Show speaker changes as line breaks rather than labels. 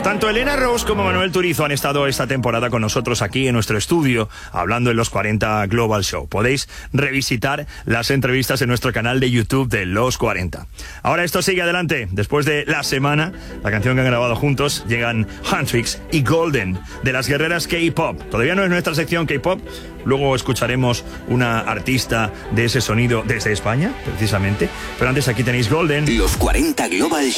Tanto Elena Rose como Manuel Turizo han estado esta temporada con nosotros aquí en nuestro estudio, hablando en los 40 Global Show. Podéis revisitar las entrevistas en nuestro canal de YouTube de Los 40. Ahora esto sigue adelante. Después de La Semana, la canción que han grabado juntos, llegan Huntrix y Golden, de las guerreras K-Pop. Todavía no es nuestra sección K-Pop. Luego escucharemos una artista de ese sonido desde España, precisamente. Pero antes aquí tenéis Golden.
Los 40 Global Show.